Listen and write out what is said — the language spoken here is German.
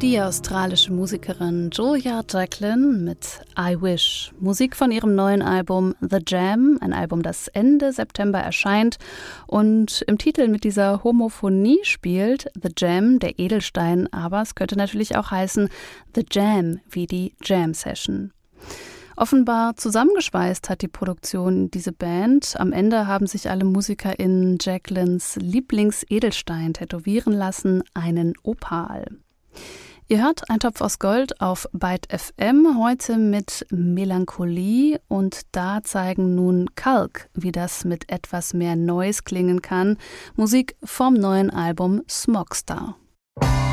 Die australische Musikerin Julia Jacklin mit I Wish. Musik von ihrem neuen Album The Jam, ein Album, das Ende September erscheint und im Titel mit dieser Homophonie spielt. The Jam, der Edelstein, aber es könnte natürlich auch heißen The Jam, wie die Jam Session. Offenbar zusammengeschweißt hat die Produktion diese Band. Am Ende haben sich alle MusikerInnen Jacklins Lieblingsedelstein tätowieren lassen, einen Opal. Ihr hört Ein Topf aus Gold auf Byte FM, heute mit Melancholie, und da zeigen nun Kalk, wie das mit etwas mehr Noise klingen kann. Musik vom neuen Album Smogstar.